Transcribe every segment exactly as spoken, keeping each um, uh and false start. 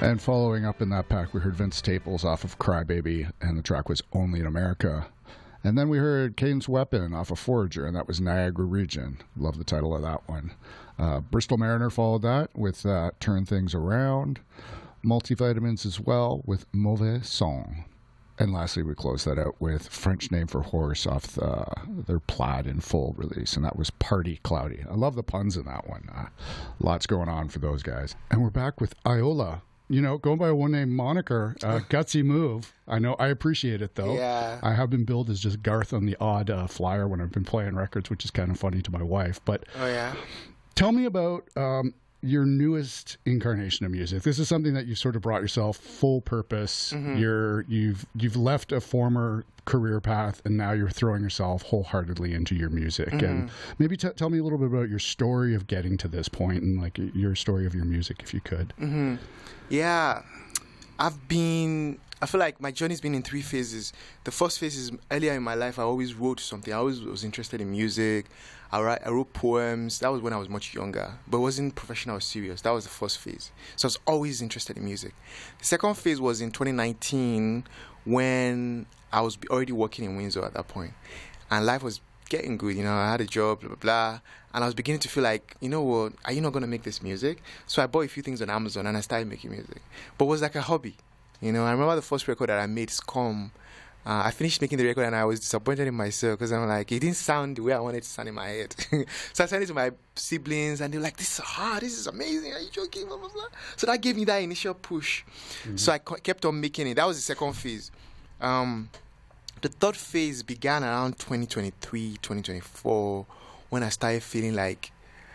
And following up in that pack, we heard Vince Staples off of Crybaby, and the track was Only in America. And then we heard Kane's Weapon off of Forager, and that was Niagara Region. Love the title of that one. Uh, Bristol Mariner followed that with uh, Turn Things Around. Multivitamins as well with Mauvais Son. And lastly, we closed that out with French Name for Horse off the, their Plaid in Full release, and that was Party Cloudy. I love the puns in that one. Uh, lots going on for those guys. And we're back with Iola. You know, going by a one-name moniker, uh, gutsy move. I know, I appreciate it, though. Yeah. I have been billed as just Garth on the odd uh, flyer when I've been playing records, which is kind of funny to my wife. But oh, yeah? Tell me about um, your newest incarnation of music. This is something that you've sort of brought yourself full purpose. Mm-hmm. You're, you've, you've left a former career path, and now you're throwing yourself wholeheartedly into your music. Mm-hmm. And maybe t- tell me a little bit about your story of getting to this point, and like your story of your music, if you could. Mm-hmm. Yeah, I've been, I feel like my journey's been in three phases. The first phase is earlier in my life, I always wrote something. I always was interested in music. I, write, I wrote poems. That was when I was much younger, but it wasn't professional or serious. That was the first phase. So I was always interested in music. The second phase was in twenty nineteen when I was already working in Windsor at that point. And life was getting good, you know, I had a job, blah, blah, blah. And I was beginning to feel like, you know what, are you not going to make this music? So I bought a few things on Amazon and I started making music. But it was like a hobby, you know. I remember the first record that I made, Scum. Uh, I finished making the record and I was disappointed in myself because I'm like, it didn't sound the way I wanted it to sound in my head. So I sent it to my siblings and they were like, this is hard, this is amazing, are you joking, blah, blah, blah. So that gave me that initial push. Mm-hmm. So I co- kept on making it. That was the second phase. Um, the third phase began around twenty twenty-three, twenty twenty-four when I started feeling like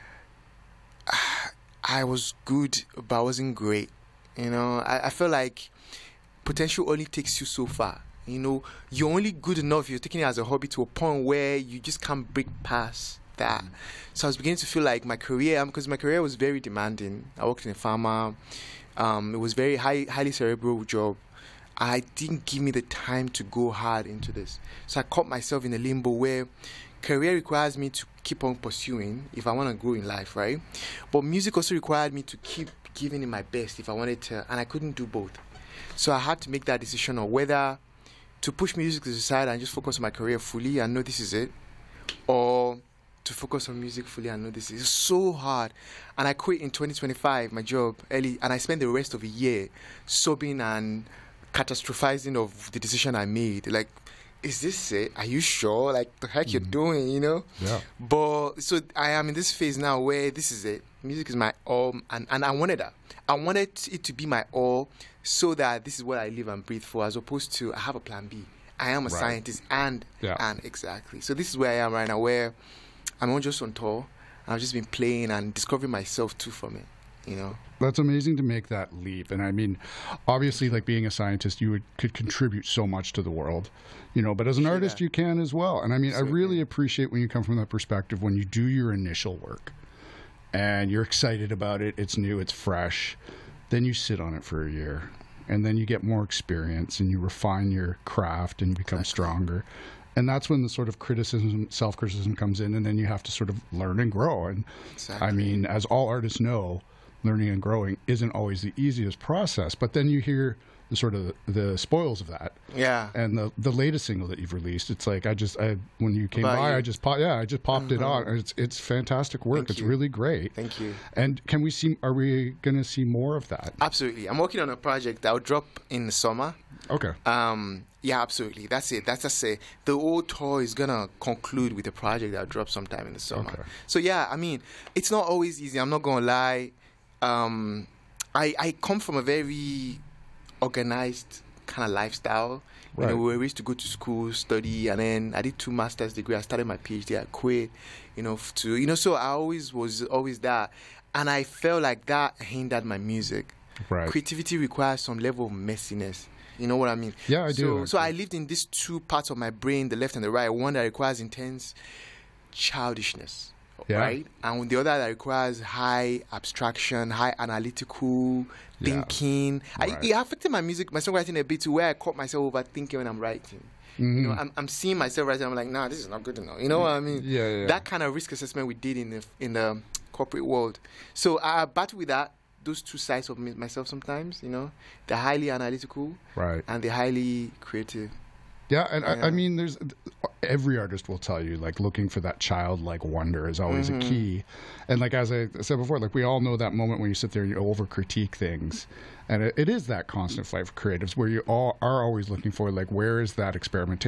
uh, I was good, but I wasn't great. You know, I, I feel like potential only takes you so far. You know, you're only good enough. You're taking it as a hobby to a point where you just can't break past that. So I was beginning to feel like my career, because my career was very demanding. I worked in a pharma. Um, it was very high, highly cerebral job. I didn't give me the time to go hard into this. So I caught myself in a limbo where career requires me to keep on pursuing if I want to grow in life, right? But music also required me to keep giving it my best if I wanted to, and I couldn't do both. So I had to make that decision on whether to push music to the side and just focus on my career fully and know this is it, or to focus on music fully and know this is so hard. And I quit in twenty twenty-five, my job, early, and I spent the rest of a year sobbing and catastrophizing of the decision I made. Like, is this it? Are you sure? Like, the heck mm. you're doing, you know? Yeah. But, so I am in this phase now where this is it. Music is my all, and, and I wanted that. I wanted it to be my all so that this is what I live and breathe for, as opposed to I have a plan B. I am a right. scientist, and, yeah. and exactly. So this is where I am right now, where I'm not just on tour. I've just been playing and discovering myself too from it, you know? That's amazing to make that leap. And I mean, obviously, like being a scientist, you would, could contribute so much to the world, you know, but as an yeah. artist, you can as well. And I mean, so, I really yeah. appreciate when you come from that perspective, when you do your initial work and you're excited about it, it's new, it's fresh, then you sit on it for a year and then you get more experience and you refine your craft and you become exactly. stronger. And that's when the sort of criticism, self-criticism comes in, and then you have to sort of learn and grow. And exactly. I mean, as all artists know, learning and growing isn't always the easiest process, but then you hear the sort of the spoils of that. Yeah. And the the latest single that you've released, it's like I just I when you came About by, you. I just pop, yeah, I just popped Mm-hmm. it on. It's it's fantastic work. Thank it's you. really great. Thank you. And can we see? Are we going to see more of that? Absolutely. I'm working on a project that will drop in the summer. Okay. Um. Yeah. Absolutely. That's it. That's just it. The whole tour is gonna conclude with a project that will drop sometime in the summer. Okay. So yeah, I mean, it's not always easy. I'm not gonna lie. Um, I I come from a very organized kind of lifestyle. Right. You know, we were used to go to school, study, and then I did two master's degree. I started my PhD. I quit. You know, to you know, so I always was always that, and I felt like that hindered my music. Right. Creativity requires some level of messiness. You know what I mean? Yeah, I do. So, so I lived in these two parts of my brain, the left and the right. One that requires intense childishness. Yeah. Right? And the other that requires high abstraction, high analytical Yeah. thinking. Right. I, it affected my music, my songwriting a bit to where I caught myself overthinking when I'm writing. Mm-hmm. You know, I'm, I'm seeing myself writing. I'm like, nah, this is not good enough. You know what I mean? Yeah, yeah. That kind of risk assessment we did in the in the corporate world. So I battled with that, those two sides of me, myself sometimes. You know, they're highly analytical, Right. and they're highly creative. Yeah, and Yeah. I, I mean, there's every artist will tell you like looking for that childlike wonder is always Mm-hmm. a key. And like as I said before, like we all know that moment when you sit there and you over critique things, and it, it is that constant fight for creatives where you all are always looking for like where is that experimentation.